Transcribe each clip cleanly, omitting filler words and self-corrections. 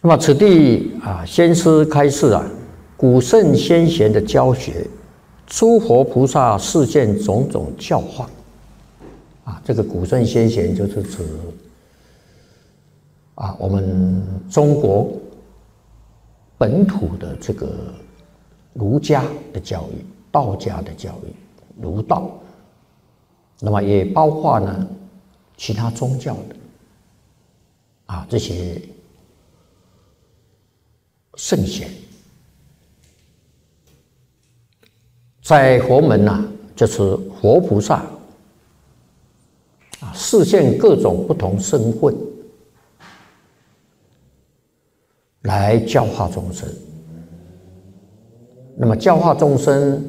那么此地先师开示古圣先贤的教学，诸佛菩萨示现种种教化这个古圣先贤就是指我们中国本土的这个儒家的教育、道家的教育、儒道，那么也包括呢其他宗教的这些圣贤，在佛门就是佛菩萨示现各种不同身份来教化众生。那么教化众生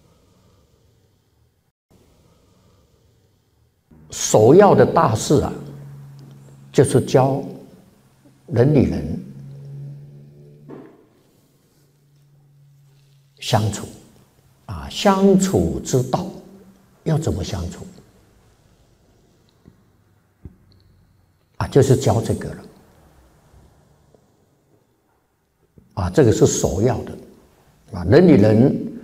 首要的大事就是教人与人相处相处之道要怎么相处就是教这个了这个是首要的人与人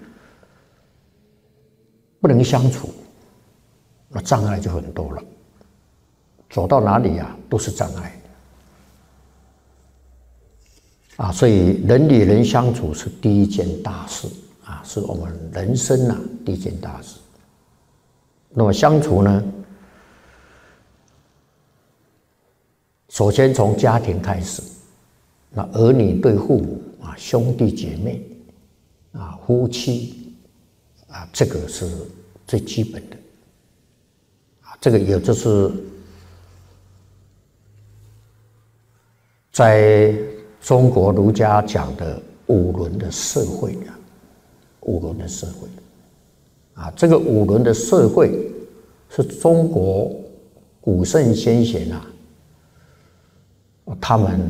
不能相处，那障碍就很多了，走到哪里都是障碍所以人与人相处是第一件大事是我们人生第一件大事。那么相处呢，首先从家庭开始，那儿女对父母兄弟姐妹夫妻这个是最基本的这个也就是在中国儒家讲的五伦的社会五伦的社会这个五伦的社会是中国古圣先贤他们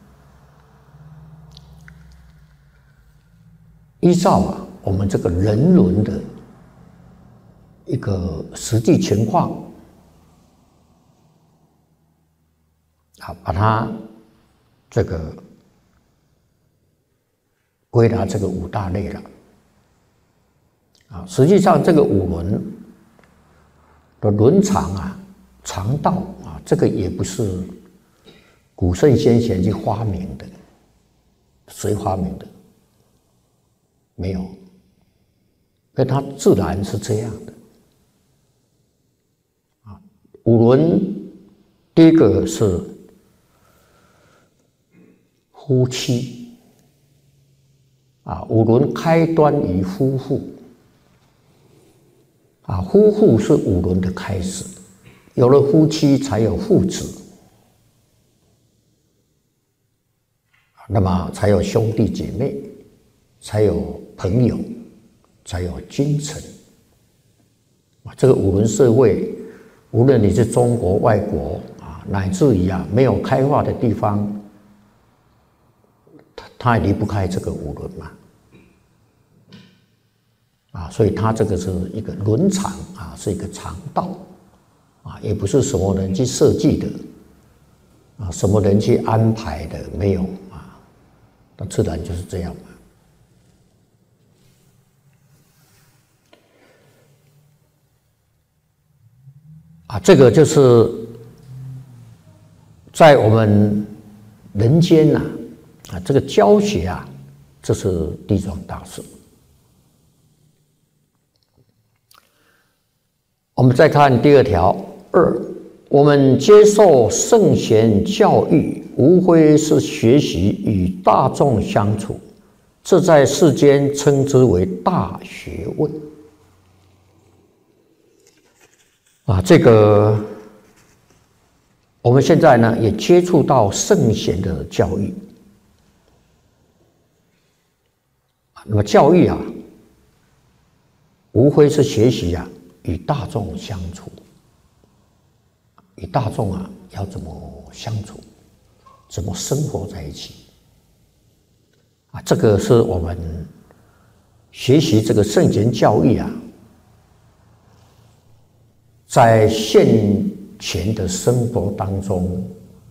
依照我们这个人伦的一个实际情况把它这个归纳这个五大类了实际上这个五伦的伦常常道这个也不是古圣先贤去发明的，谁发明的？没有，所以它自然是这样的五伦第一个是夫妻五伦开端于夫妇夫妇是五伦的开始，有了夫妻才有父子，那么才有兄弟姐妹，才有朋友，才有君臣这个五伦社会，无论你是中国、外国乃至于没有开化的地方，它也离不开这个五伦所以它这个是一个伦常是一个常道也不是什么人去设计的什么人去安排的，没有那自然就是这样这个就是在我们人间这个教学这是第一桩大事。我们再看第二条2，我们接受圣贤教育，无非是学习与大众相处，这在世间称之为大学问这个我们现在呢也接触到圣贤的教育那么教育无非是学习与大众相处，与大众要怎么相处，怎么生活在一起这个是我们学习这个圣贤教育在现前的生活当中